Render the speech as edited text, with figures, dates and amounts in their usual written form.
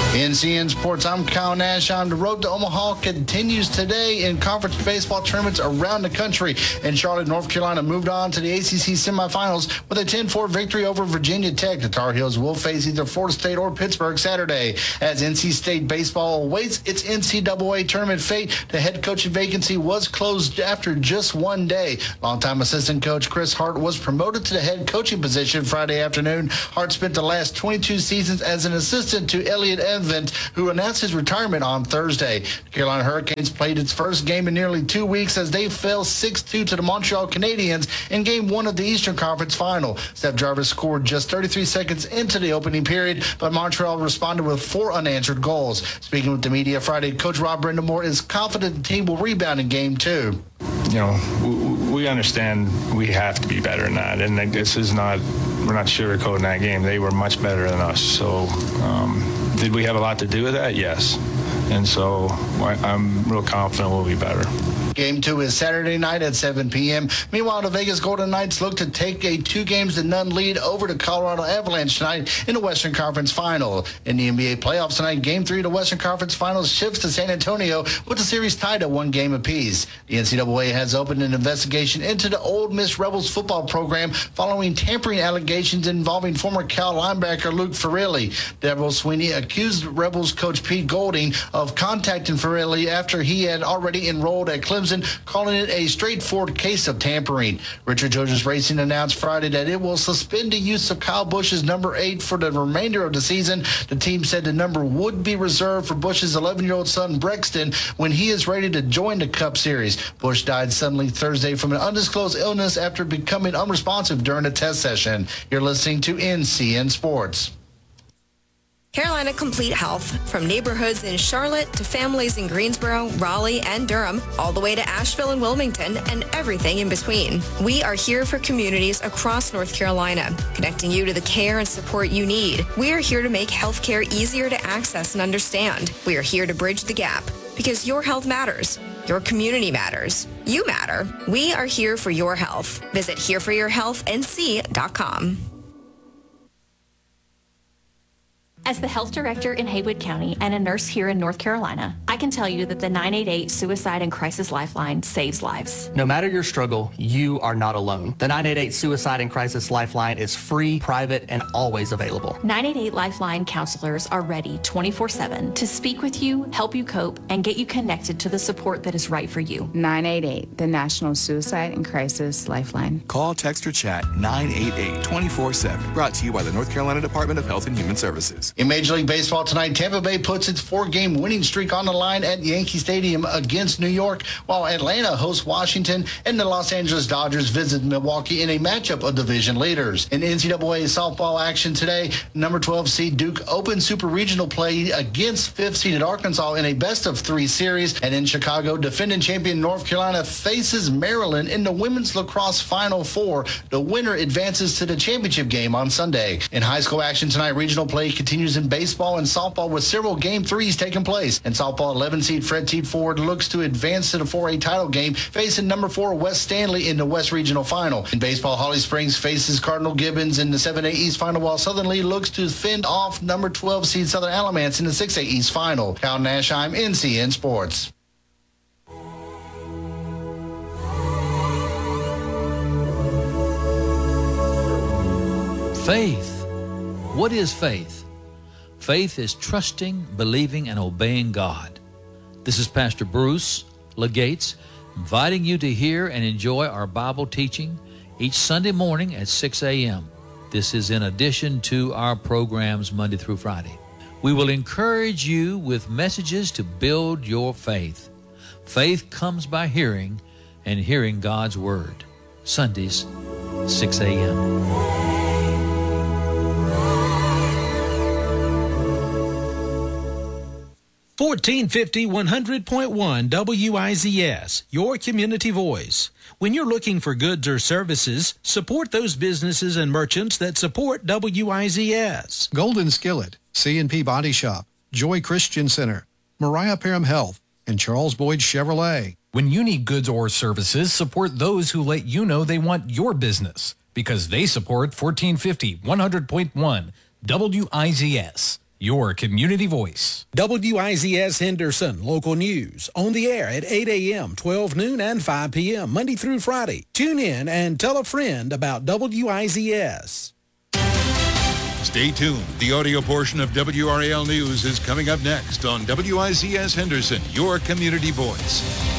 In CN Sports, I'm Kyle Nash. On the road to Omaha continues today in conference baseball tournaments around the country. And Charlotte, North Carolina moved on to the ACC semifinals with a 10-4 victory over Virginia Tech. The Tar Heels will face either Florida State or Pittsburgh Saturday. As NC State baseball awaits its NCAA tournament fate, the head coaching vacancy was closed after just one day. Longtime assistant coach Chris Hart was promoted to the head coaching position Friday afternoon. Hart spent the last 22 seasons as an assistant to Elliott Evans, who announced his retirement on Thursday. The Carolina Hurricanes played its first game in nearly 2 weeks as they fell 6-2 to the Montreal Canadiens in Game 1 of the Eastern Conference Final. Steph Jarvis scored just 33 seconds into the opening period, but Montreal responded with 4 unanswered goals. Speaking with the media Friday, Coach Rob Brindamore is confident the team will rebound in Game 2. You know, we understand we have to be better than that, and this is not, we're not sugarcoating that game. They were much better than us, so did we have a lot to do with that? Yes. And so I'm real confident we'll be better. Game 2 is Saturday night at 7 p.m. Meanwhile, the Vegas Golden Knights look to take a 2-0 lead over the Colorado Avalanche tonight in the Western Conference Final. In the NBA playoffs tonight, Game 3 of the Western Conference Finals shifts to San Antonio with the series tied at 1 game apiece. The NCAA has opened an investigation into the Ole Miss Rebels football program following tampering allegations involving former Cal linebacker Luke Ferrilli. Deborah Sweeney accused Rebels coach Pete Golding of contacting Ferrilli after he had already enrolled at Clemson, calling it a straightforward case of tampering. Richard Childress Racing announced Friday that it will suspend the use of Kyle Busch's number 8 for the remainder of the season. The team said the number would be reserved for Busch's 11-year-old son Brexton when he is ready to join the Cup Series. Busch died suddenly Thursday from an undisclosed illness after becoming unresponsive during a test session. You're listening to NCN Sports. Carolina Complete Health. From neighborhoods in Charlotte to families in Greensboro, Raleigh, and Durham, all the way to Asheville and Wilmington, and everything in between. We are here for communities across North Carolina, connecting you to the care and support you need. We are here to make healthcare easier to access and understand. We are here to bridge the gap, because your health matters. Your community matters. You matter. We are here for your health. Visit hereforyourhealthnc.com. As the health director in Haywood County and a nurse here in North Carolina, I can tell you that the 988 Suicide and Crisis Lifeline saves lives. No matter your struggle, you are not alone. The 988 Suicide and Crisis Lifeline is free, private, and always available. 988 Lifeline counselors are ready 24/7 to speak with you, help you cope, and get you connected to the support that is right for you. 988, the National Suicide and Crisis Lifeline. Call, text, or chat 988 24/7. Brought to you by the North Carolina Department of Health and Human Services. In Major League Baseball tonight, Tampa Bay puts its 4-game winning streak on the line at Yankee Stadium against New York, while Atlanta hosts Washington and the Los Angeles Dodgers visit Milwaukee in a matchup of division leaders. In NCAA softball action today, number 12 seed Duke opens Super Regional play against 5th seeded Arkansas in a best-of-3 series. And in Chicago, defending champion North Carolina faces Maryland in the women's lacrosse Final Four. The winner advances to the championship game on Sunday. In high school action tonight, regional play continues in baseball and softball with several Game 3s taking place. In softball, 11 seed Fred T. Ford looks to advance to the 4A title game, facing number 4 West Stanley in the West Regional Final. In baseball, Holly Springs faces Cardinal Gibbons in the 7A East Final, while Southern Lee looks to fend off number 12 seed Southern Alamance in the 6A East Final. Kyle Nashheim, NCN Sports. Faith. What is faith? Faith is trusting, believing, and obeying God. This is Pastor Bruce Legates inviting you to hear and enjoy our Bible teaching each Sunday morning at 6 a.m. This is in addition to our programs Monday through Friday. We will encourage you with messages to build your faith. Faith comes by hearing, and hearing God's Word. Sundays, 6 a.m. 1450 100.1 WIZS, your community voice. When you're looking for goods or services, support those businesses and merchants that support WIZS. Golden Skillet, C&P Body Shop, Joy Christian Center, Mariah Parham Health, and Charles Boyd Chevrolet. When you need goods or services, support those who let you know they want your business, because they support 1450 100.1 WIZS. your community voice. WIZS Henderson, local news, on the air at 8 a.m., 12 noon, and 5 p.m., Monday through Friday. Tune in and tell a friend about WIZS. Stay tuned. The audio portion of WRAL News is coming up next on WIZS Henderson, your community voice.